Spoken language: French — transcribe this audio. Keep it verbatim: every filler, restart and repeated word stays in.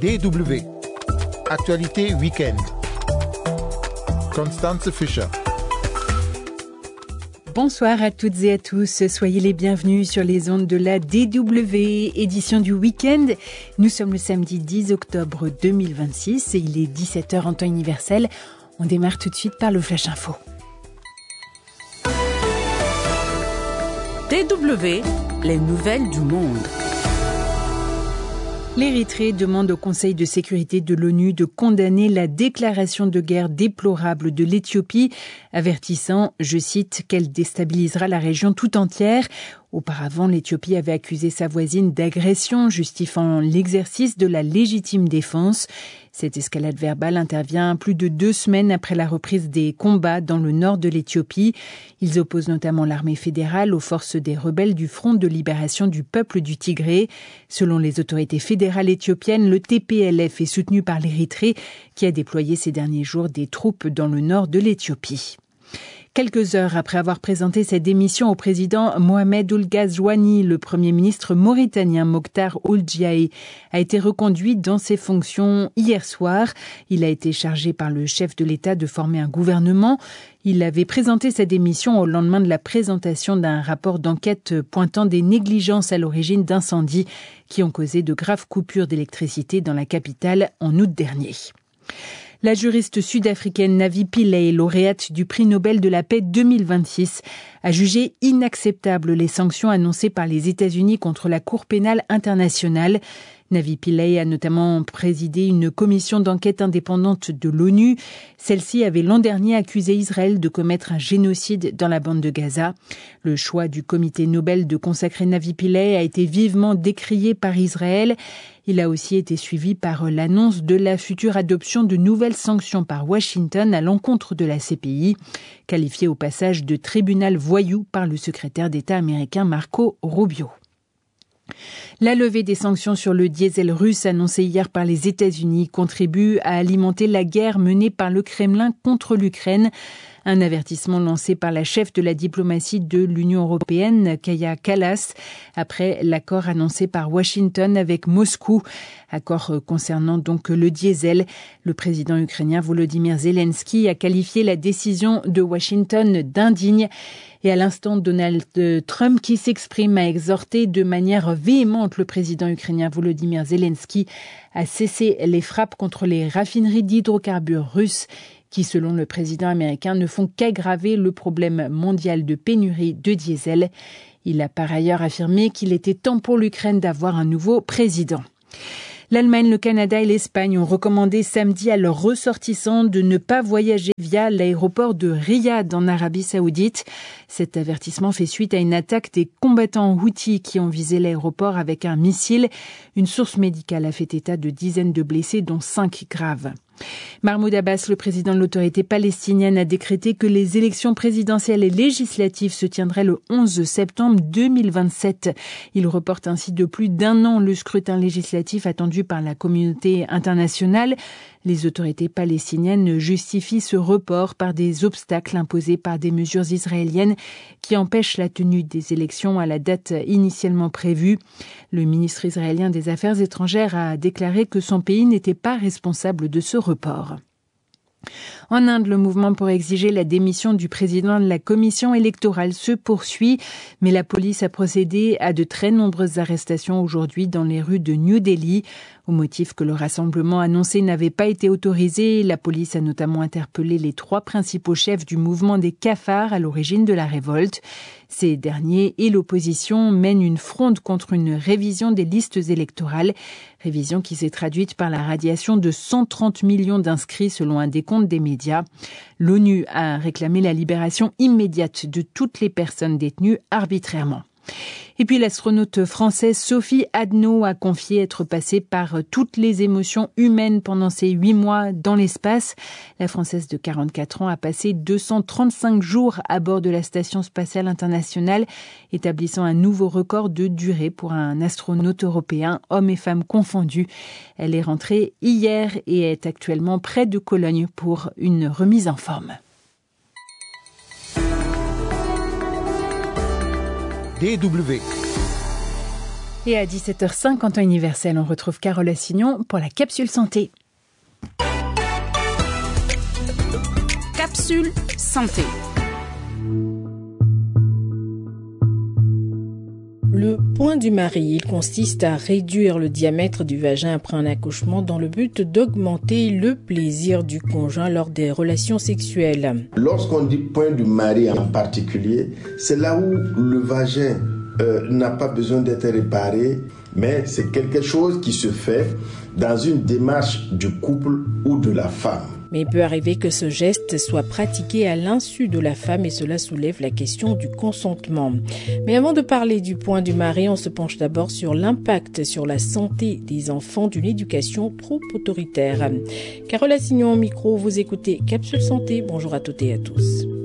D W. Actualité week-end. Constance Fischer. Bonsoir à toutes et à tous, soyez les bienvenus sur les ondes de la D W, édition du week-end. Nous sommes le samedi dix octobre deux mille vingt-six et il est dix-sept heures en temps universel. On démarre tout de suite par le Flash Info. D W, les nouvelles du monde. L'Érythrée demande au Conseil de sécurité de l'ONU de condamner la déclaration de guerre déplorable de l'Éthiopie, avertissant, je cite, qu'elle déstabilisera la région tout entière. Auparavant, l'Éthiopie avait accusé sa voisine d'agression, justifiant l'exercice de la légitime défense. Cette escalade verbale intervient plus de deux semaines après la reprise des combats dans le nord de l'Éthiopie. Ils opposent notamment l'armée fédérale aux forces des rebelles du Front de libération du peuple du Tigré. Selon les autorités fédérales éthiopiennes, le T P L F est soutenu par l'Érythrée, qui a déployé ces derniers jours des troupes dans le nord de l'Éthiopie. Quelques heures après avoir présenté sa démission au président Mohamed Ould Ghazouani, le premier ministre mauritanien Mokhtar Ould Diaye a été reconduit dans ses fonctions hier soir. Il a été chargé par le chef de l'État de former un gouvernement. Il avait présenté sa démission au lendemain de la présentation d'un rapport d'enquête pointant des négligences à l'origine d'incendies qui ont causé de graves coupures d'électricité dans la capitale en août dernier. La juriste sud-africaine Navi Pillay, lauréate du prix Nobel de la paix deux mille vingt-six, a jugé inacceptables les sanctions annoncées par les États-Unis contre la Cour pénale internationale. Navi Pillay a notamment présidé une commission d'enquête indépendante de l'ONU. Celle-ci avait l'an dernier accusé Israël de commettre un génocide dans la bande de Gaza. Le choix du comité Nobel de consacrer Navi Pillay a été vivement décrié par Israël. Il a aussi été suivi par l'annonce de la future adoption de nouvelles sanctions par Washington à l'encontre de la C P I, qualifiée au passage de tribunal voyou par le secrétaire d'État américain Marco Rubio. La levée des sanctions sur le diesel russe annoncée hier par les États-Unis contribue à alimenter la guerre menée par le Kremlin contre l'Ukraine. Un avertissement lancé par la chef de la diplomatie de l'Union européenne, Kaja Kallas, après l'accord annoncé par Washington avec Moscou. Accord concernant donc le diesel. Le président ukrainien Volodymyr Zelensky a qualifié la décision de Washington d'indigne. Et à l'instant, Donald Trump, qui s'exprime, a exhorté de manière véhémente le président ukrainien Volodymyr Zelensky à cesser les frappes contre les raffineries d'hydrocarbures russes qui, selon le président américain, ne font qu'aggraver le problème mondial de pénurie de diesel. Il a par ailleurs affirmé qu'il était temps pour l'Ukraine d'avoir un nouveau président. L'Allemagne, le Canada et l'Espagne ont recommandé samedi à leurs ressortissants de ne pas voyager via l'aéroport de Riyad en Arabie Saoudite. Cet avertissement fait suite à une attaque des combattants houthis qui ont visé l'aéroport avec un missile. Une source médicale a fait état de dizaines de blessés, dont cinq graves. Mahmoud Abbas, le président de l'autorité palestinienne, a décrété que les élections présidentielles et législatives se tiendraient le onze septembre deux mille vingt-sept. Il reporte ainsi de plus d'un an le scrutin législatif attendu par la communauté internationale. Les autorités palestiniennes justifient ce report par des obstacles imposés par des mesures israéliennes qui empêchent la tenue des élections à la date initialement prévue. Le ministre israélien des Affaires étrangères a déclaré que son pays n'était pas responsable de ce report. En Inde, le mouvement pour exiger la démission du président de la commission électorale se poursuit, mais la police a procédé à de très nombreuses arrestations aujourd'hui dans les rues de New Delhi. Au motif que le rassemblement annoncé n'avait pas été autorisé, la police a notamment interpellé les trois principaux chefs du mouvement des cafards à l'origine de la révolte. Ces derniers et l'opposition mènent une fronde contre une révision des listes électorales, révision qui s'est traduite par la radiation de cent trente millions d'inscrits selon un décompte des médias. L'ONU a réclamé la libération immédiate de toutes les personnes détenues arbitrairement. Et puis l'astronaute française Sophie Adno a confié être passée par toutes les émotions humaines pendant ses huit mois dans l'espace. La Française de quarante-quatre ans a passé deux cent trente-cinq jours à bord de la Station spatiale internationale, établissant un nouveau record de durée pour un astronaute européen, hommes et femmes confondus. Elle est rentrée hier et est actuellement près de Cologne pour une remise en forme. D W. Et à dix-sept heures cinq en temps universel, on retrouve Carole Assignon pour la capsule santé. Capsule santé. Le point du mari, il consiste à réduire le diamètre du vagin après un accouchement dans le but d'augmenter le plaisir du conjoint lors des relations sexuelles. Lorsqu'on dit point du mari en particulier, c'est là où le vagin euh, n'a pas besoin d'être réparé, mais c'est quelque chose qui se fait dans une démarche du couple ou de la femme. Mais il peut arriver que ce geste soit pratiqué à l'insu de la femme et cela soulève la question du consentement. Mais avant de parler du point du mari, on se penche d'abord sur l'impact sur la santé des enfants d'une éducation trop autoritaire. Carole Assignon au micro, vous écoutez Capsule Santé. Bonjour à toutes et à tous.